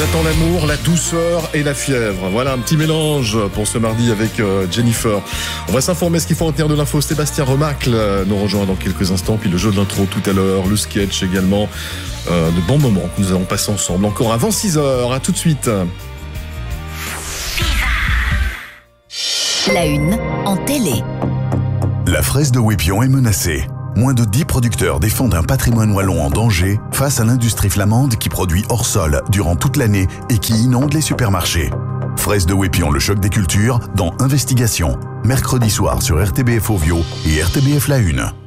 J'attends l'amour, la douceur et la fièvre. Voilà un petit mélange pour ce mardi avec Jennifer. On va s'informer ce qu'il faut retenir de l'info. Sébastien Remacle nous rejoint dans quelques instants. Puis le jeu de l'intro tout à l'heure, le sketch également. De bons moments que nous allons passer ensemble. Encore avant 6h. À tout de suite. La une en télé. La fraise de Wépion est menacée. Moins de 10 producteurs défendent un patrimoine wallon en danger face à l'industrie flamande qui produit hors sol durant toute l'année et qui inonde les supermarchés. Fraise de Wépion, le choc des cultures, dans Investigation. Mercredi soir sur RTBF Ovio et RTBF La Une.